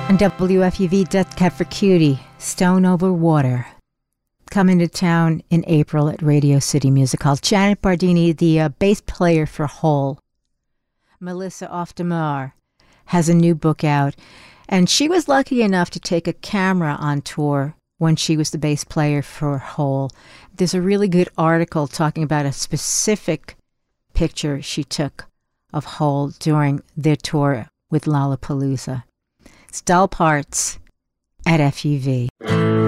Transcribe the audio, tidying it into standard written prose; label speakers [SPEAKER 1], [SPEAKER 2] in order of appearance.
[SPEAKER 1] And WFUV Death Cab for Cutie, Stone Over Water. Coming to town in April at Radio City Music Hall. Janet Bardini, the bass player for Hole. Melissa Oftemar has a new book out. And she was lucky enough to take a camera on tour when she was the bass player for Hole. There's a really good article talking about a specific picture she took of Hole during their tour with Lollapalooza. It's Dull Parts at FUV.